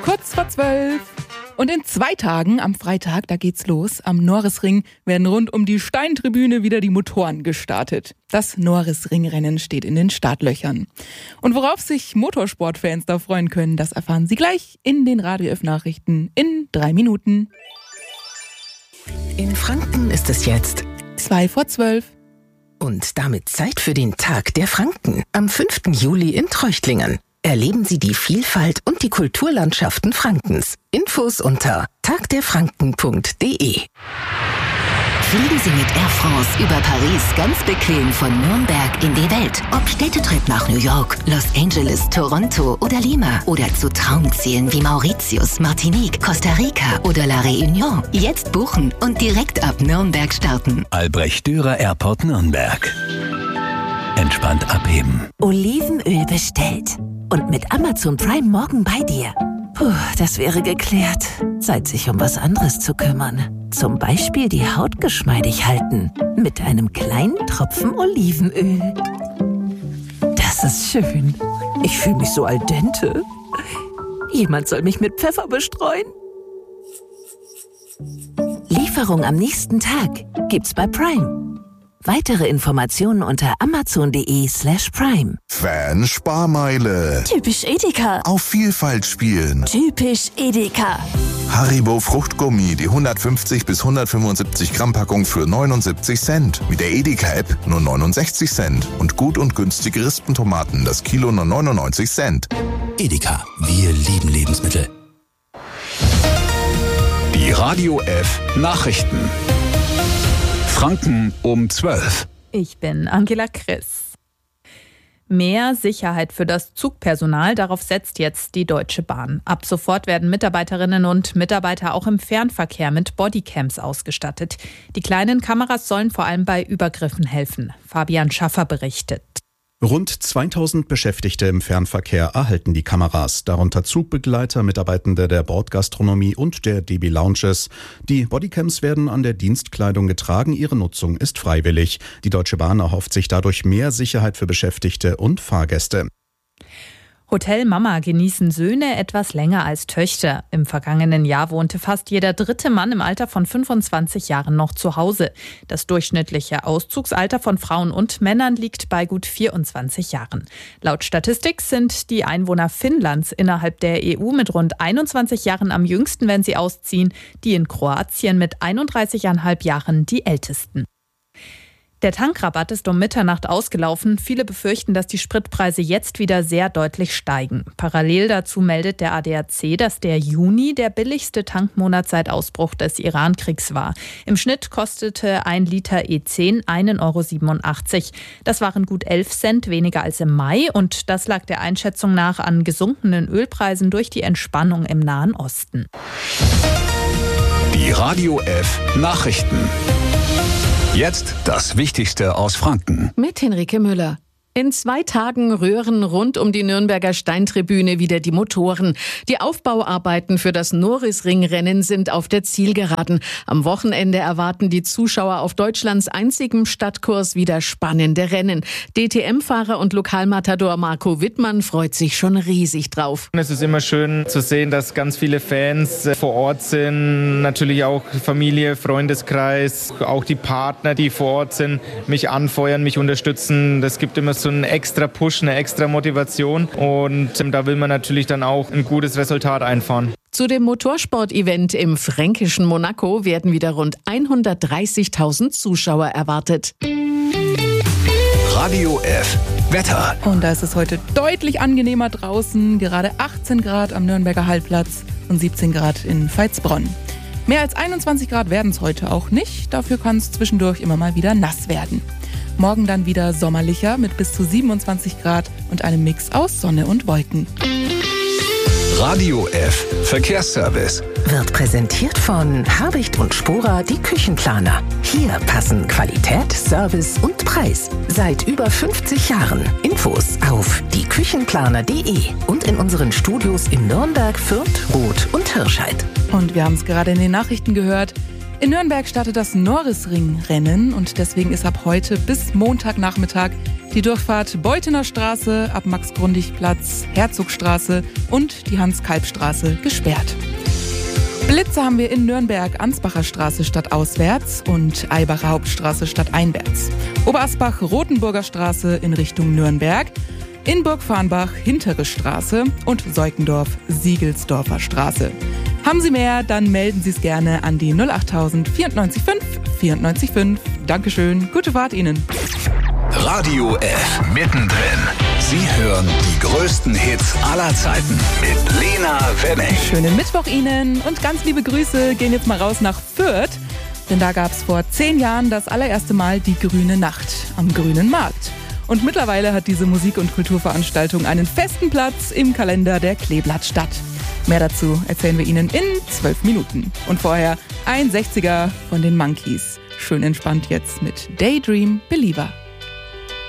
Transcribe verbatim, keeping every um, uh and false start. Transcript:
Kurz vor zwölf. Und in zwei Tagen, am Freitag, da geht's los. Am Norrisring werden rund um die Steintribüne wieder die Motoren gestartet. Das Norrisringrennen steht in den Startlöchern. Und worauf sich Motorsportfans da freuen können, das erfahren Sie gleich in den Radio F Nachrichten in drei Minuten. In Franken ist es jetzt Zwei vor zwölf. Und damit Zeit für den Tag der Franken am fünften Juli in Treuchtlingen. Erleben Sie die Vielfalt und die Kulturlandschaften Frankens. Infos unter tagderfranken punkt de. Fliegen Sie mit Air France über Paris ganz bequem von Nürnberg in die Welt. Ob Städtetrip nach New York, Los Angeles, Toronto oder Lima. Oder zu Traumzielen wie Mauritius, Martinique, Costa Rica oder La Réunion. Jetzt buchen und direkt ab Nürnberg starten. Albrecht Dürer Airport Nürnberg. Entspannt abheben. Olivenöl bestellt. Und mit Amazon Prime morgen bei dir. Puh, das wäre geklärt. Zeit, sich um was anderes zu kümmern. Zum Beispiel die Haut geschmeidig halten. Mit einem kleinen Tropfen Olivenöl. Das ist schön. Ich fühle mich so al dente. Jemand soll mich mit Pfeffer bestreuen. Lieferung am nächsten Tag gibt's bei Prime. Weitere Informationen unter amazon.de slash prime. Fan-Sparmeile. Typisch Edeka. Auf Vielfalt spielen. Typisch Edeka. Haribo Fruchtgummi, die hundertfünfzig bis hundertfünfundsiebzig Gramm Packung für neunundsiebzig Cent. Mit der Edeka-App nur neunundsechzig Cent. Und gut und günstige Rispentomaten, das Kilo nur neunundneunzig Cent. Edeka, wir lieben Lebensmittel. Die Radio F Nachrichten. Franken um zwölf. Ich bin Angela Chris. Mehr Sicherheit für das Zugpersonal, darauf setzt jetzt die Deutsche Bahn. Ab sofort werden Mitarbeiterinnen und Mitarbeiter auch im Fernverkehr mit Bodycams ausgestattet. Die kleinen Kameras sollen vor allem bei Übergriffen helfen. Fabian Schaffer berichtet. Rund zweitausend Beschäftigte im Fernverkehr erhalten die Kameras, darunter Zugbegleiter, Mitarbeitende der Bordgastronomie und der D B Lounges. Die Bodycams werden an der Dienstkleidung getragen, ihre Nutzung ist freiwillig. Die Deutsche Bahn erhofft sich dadurch mehr Sicherheit für Beschäftigte und Fahrgäste. Hotel Mama genießen Söhne etwas länger als Töchter. Im vergangenen Jahr wohnte fast jeder dritte Mann im Alter von fünfundzwanzig Jahren noch zu Hause. Das durchschnittliche Auszugsalter von Frauen und Männern liegt bei gut vierundzwanzig Jahren. Laut Statistik sind die Einwohner Finnlands innerhalb der E U mit rund einundzwanzig Jahren am jüngsten, wenn sie ausziehen, die in Kroatien mit einunddreißig Komma fünf Jahren die ältesten. Der Tankrabatt ist um Mitternacht ausgelaufen. Viele befürchten, dass die Spritpreise jetzt wieder sehr deutlich steigen. Parallel dazu meldet der A D A C, dass der Juni der billigste Tankmonat seit Ausbruch des Iran-Kriegs war. Im Schnitt kostete ein Liter E zehn einen Euro siebenundachtzig. Das waren gut elf Cent weniger als im Mai und das lag der Einschätzung nach an gesunkenen Ölpreisen durch die Entspannung im Nahen Osten. Die Radio F Nachrichten. Jetzt das Wichtigste aus Franken. Mit Henrike Müller. In zwei Tagen rühren rund um die Nürnberger Steintribüne wieder die Motoren. Die Aufbauarbeiten für das Norrisringrennen sind auf der Zielgeraden. Am Wochenende erwarten die Zuschauer auf Deutschlands einzigem Stadtkurs wieder spannende Rennen. D T M-Fahrer und Lokalmatador Marco Wittmann freut sich schon riesig drauf. Es ist immer schön zu sehen, dass ganz viele Fans vor Ort sind. Natürlich auch Familie, Freundeskreis, auch die Partner, die vor Ort sind, mich anfeuern, mich unterstützen. Das gibt immer so einen extra Push, eine extra Motivation und da will man natürlich dann auch ein gutes Resultat einfahren. Zu dem Motorsport-Event im fränkischen Monaco werden wieder rund hundertdreißigtausend Zuschauer erwartet. Radio F Wetter. Und da ist es heute deutlich angenehmer draußen. Gerade achtzehn Grad am Nürnberger Hallplatz und siebzehn Grad in Veitsbronn. Mehr als einundzwanzig Grad werden es heute auch nicht. Dafür kann es zwischendurch immer mal wieder nass werden. Morgen dann wieder sommerlicher mit bis zu siebenundzwanzig Grad und einem Mix aus Sonne und Wolken. Radio F Verkehrsservice Wird präsentiert von Habicht und Spora, die Küchenplaner. Hier passen Qualität, Service und Preis. Seit über fünfzig Jahren. Infos auf die küchenplaner punkt de und in unseren Studios in Nürnberg, Fürth, Roth und Hirscheid. Und wir haben es gerade in den Nachrichten gehört. In Nürnberg startet das Norrisring-Rennen und deswegen ist ab heute bis Montagnachmittag die Durchfahrt Beuthener Straße ab Max-Grundig-Platz, Herzogstraße und die Hans-Kalb-Straße gesperrt. Blitze haben wir in Nürnberg Ansbacher Straße stadtauswärts und Eibacher Hauptstraße stadteinwärts. Oberasbach Rotenburger Straße in Richtung Nürnberg, in Burgfarnbach Hintere Straße und Seukendorf Siegelsdorfer Straße. Haben Sie mehr, dann melden Sie es gerne an die null achttausend vierundneunzig fünf vierundneunzig fünf. Dankeschön, gute Fahrt Ihnen. Radio F mittendrin. Sie hören die größten Hits aller Zeiten mit Lena Wenning. Schönen Mittwoch Ihnen und ganz liebe Grüße gehen jetzt mal raus nach Fürth. Denn da gab es vor zehn Jahren das allererste Mal die Grüne Nacht am Grünen Markt. Und mittlerweile hat diese Musik- und Kulturveranstaltung einen festen Platz im Kalender der Kleeblattstadt. Mehr dazu erzählen wir Ihnen in zwölf Minuten. Und vorher ein sechziger von den Monkees. Schön entspannt jetzt mit Daydream Believer.